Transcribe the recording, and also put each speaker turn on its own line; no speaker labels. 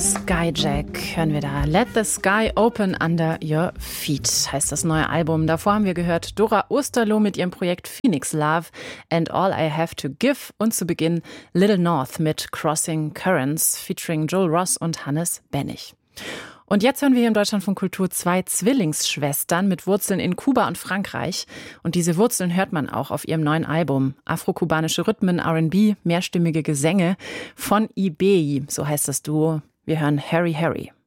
Skyjack hören wir da. Let the Sky Open Under Your Feet heißt das neue Album. Davor haben wir gehört Dora Osterloh mit ihrem Projekt Phoenix Love and All I Have to Give. Und zu Beginn Little North mit Crossing Currents featuring Joel Ross und Hannes Bennig. Und jetzt hören wir hier im Deutschlandfunk Kultur 2 Zwillingsschwestern mit Wurzeln in Kuba und Frankreich. Und diese Wurzeln hört man auch auf ihrem neuen Album. Afrokubanische Rhythmen, R&B, mehrstimmige Gesänge von Ibei, so heißt das Duo. Wir hören Harry Harry.